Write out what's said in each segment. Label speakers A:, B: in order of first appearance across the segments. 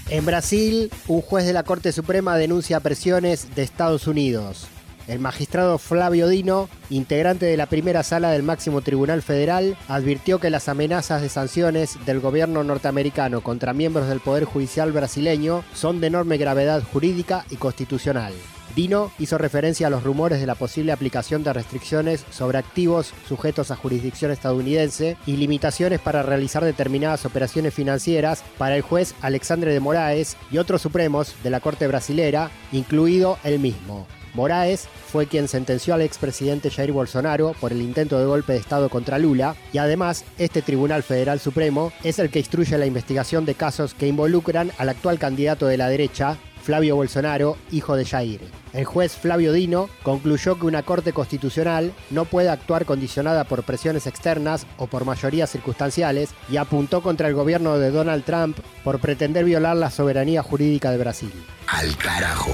A: En Brasil, un juez de la Corte Suprema denuncia presiones de Estados Unidos. El magistrado Flávio Dino, integrante de la primera sala del máximo tribunal federal, advirtió que las amenazas de sanciones del gobierno norteamericano contra miembros del Poder Judicial brasileño son de enorme gravedad jurídica y constitucional. Dino hizo referencia a los rumores de la posible aplicación de restricciones sobre activos sujetos a jurisdicción estadounidense y limitaciones para realizar determinadas operaciones financieras para el juez Alexandre de Moraes y otros supremos de la Corte brasilera, incluido él mismo. Moraes fue quien sentenció al expresidente Jair Bolsonaro por el intento de golpe de Estado contra Lula y además este Tribunal Federal Supremo es el que instruye la investigación de casos que involucran al actual candidato de la derecha, Flávio Bolsonaro, hijo de Jair. El juez Flávio Dino concluyó que una corte constitucional no puede actuar condicionada por presiones externas o por mayorías circunstanciales y apuntó contra el gobierno de Donald Trump por pretender violar la soberanía jurídica de Brasil.
B: Al carajo.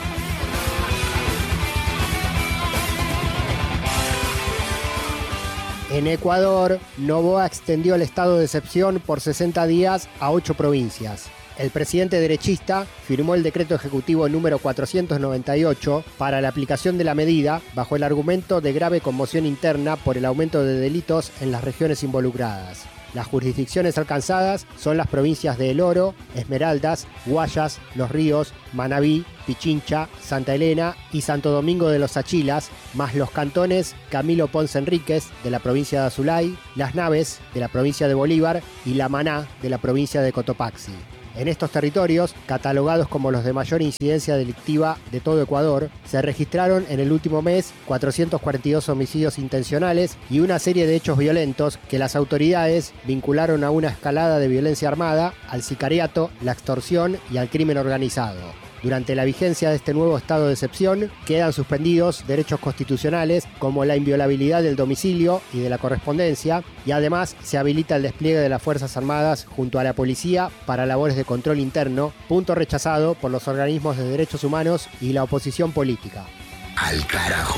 A: En Ecuador, Noboa extendió el estado de excepción por 60 días a 8 provincias. El presidente derechista firmó el decreto ejecutivo número 498 para la aplicación de la medida bajo el argumento de grave conmoción interna por el aumento de delitos en las regiones involucradas. Las jurisdicciones alcanzadas son las provincias de El Oro, Esmeraldas, Guayas, Los Ríos, Manabí, Pichincha, Santa Elena y Santo Domingo de los Achilas, más los cantones Camilo Ponce Enríquez de la provincia de Azulay, Las Naves de la provincia de Bolívar y La Maná de la provincia de Cotopaxi. En estos territorios, catalogados como los de mayor incidencia delictiva de todo Ecuador, se registraron en el último mes 442 homicidios intencionales y una serie de hechos violentos que las autoridades vincularon a una escalada de violencia armada, al sicariato, la extorsión y al crimen organizado. Durante la vigencia de este nuevo estado de excepción, quedan suspendidos derechos constitucionales como la inviolabilidad del domicilio y de la correspondencia, y además se habilita el despliegue de las Fuerzas Armadas junto a la policía para labores de control interno, punto rechazado por los organismos de derechos humanos y la oposición política.
B: Al carajo.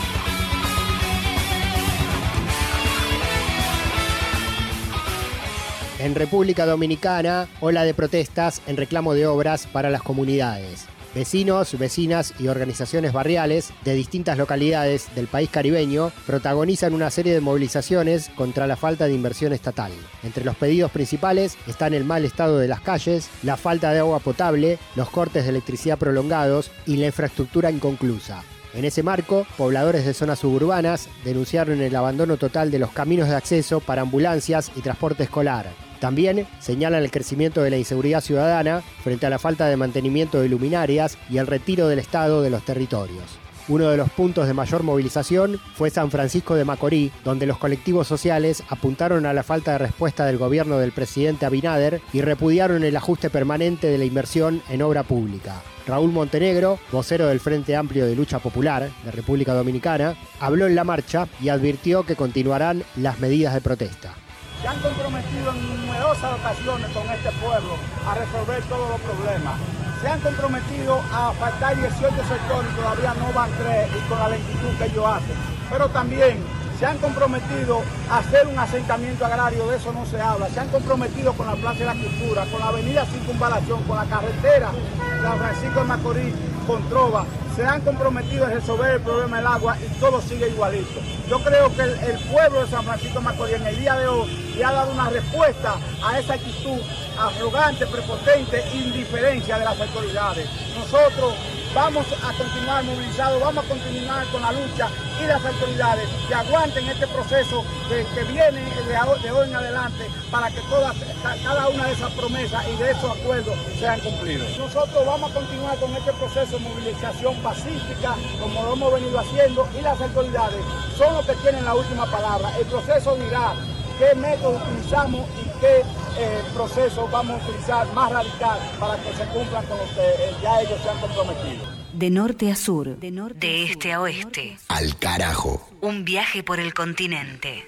A: En República Dominicana, ola de protestas en reclamo de obras para las comunidades. Vecinos, vecinas y organizaciones barriales de distintas localidades del país caribeño protagonizan una serie de movilizaciones contra la falta de inversión estatal. Entre los pedidos principales están el mal estado de las calles, la falta de agua potable, los cortes de electricidad prolongados y la infraestructura inconclusa. En ese marco, pobladores de zonas suburbanas denunciaron el abandono total de los caminos de acceso para ambulancias y transporte escolar. También señalan el crecimiento de la inseguridad ciudadana frente a la falta de mantenimiento de luminarias y el retiro del Estado de los territorios. Uno de los puntos de mayor movilización fue San Francisco de Macorís, donde los colectivos sociales apuntaron a la falta de respuesta del gobierno del presidente Abinader y repudiaron el ajuste permanente de la inversión en obra pública. Raúl Montenegro, vocero del Frente Amplio de Lucha Popular de República Dominicana, habló en la marcha y advirtió que continuarán las medidas de protesta.
C: Se han comprometido en numerosas ocasiones con este pueblo a resolver todos los problemas. Se han comprometido a faltar 18 sectores y todavía no van 3 y con la lentitud que ellos hacen. Pero también se han comprometido a hacer un asentamiento agrario, de eso no se habla. Se han comprometido con la Plaza de la Cultura, con la avenida Circunvalación, con la carretera San Francisco de Macorís, con Trova. Se han comprometido a resolver el problema del agua y todo sigue igualito. Yo creo que el pueblo de San Francisco de Macorís en el día de hoy le ha dado una respuesta a esa actitud arrogante, prepotente e indiferencia de las autoridades. Nosotros vamos a continuar movilizados, vamos a continuar con la lucha y las autoridades que aguanten este proceso que viene de hoy en adelante para que cada una de esas promesas y de esos acuerdos sean cumplidos. Nosotros vamos a continuar con este proceso de movilización pacífica como lo hemos venido haciendo y las autoridades son los que tienen la última palabra. El proceso dirá qué método utilizamos y qué proceso vamos a utilizar más radical para que se cumplan con lo que ya ellos se han comprometido.
D: De norte a sur, de este a oeste.
B: Al carajo.
D: Un viaje por el continente.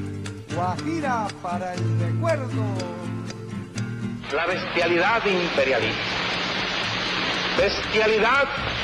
E: Guajira para el recuerdo.
F: La bestialidad imperialista. Bestialidad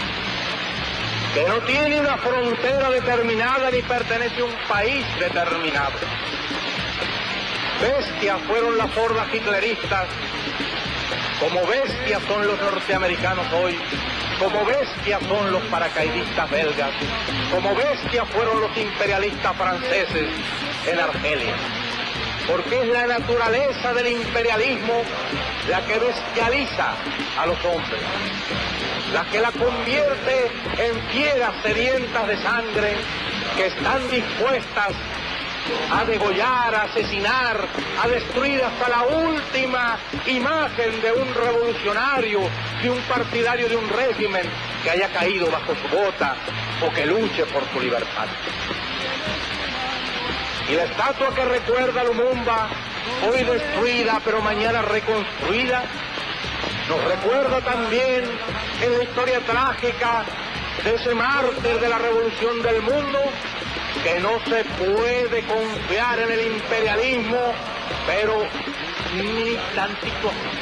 F: que no tiene una frontera determinada ni pertenece a un país determinado. Bestias fueron las hordas hitleristas Como bestias son los norteamericanos hoy, como bestias son los paracaidistas belgas, como bestias fueron los imperialistas franceses en Argelia. Porque es la naturaleza del imperialismo la que bestializa a los hombres, la que la convierte en fieras sedientas de sangre que están dispuestas a degollar, a asesinar, a destruir hasta la última imagen de un revolucionario, de un partidario de un régimen que haya caído bajo su bota o que luche por su libertad. Y la estatua que recuerda a Lumumba, hoy destruida pero mañana reconstruida, nos recuerda también en la historia trágica de ese mártir de la revolución del mundo, que no se puede confiar en el imperialismo, pero ni tantito.